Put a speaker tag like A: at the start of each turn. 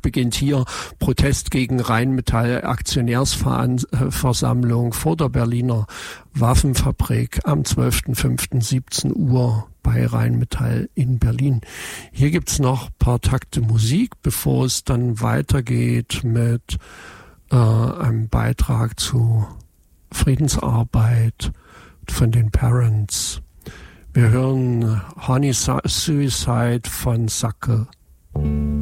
A: beginnt hier Protest gegen Rheinmetall, Aktionärsversammlung vor der Berliner Waffenfabrik am 12.05. 17 Uhr bei Rheinmetall in Berlin. Hier gibt's noch ein paar Takte Musik, bevor es dann weitergeht mit einem Beitrag zu Friedensarbeit von den Parents. Wir hören Honey Suicide von Sacke.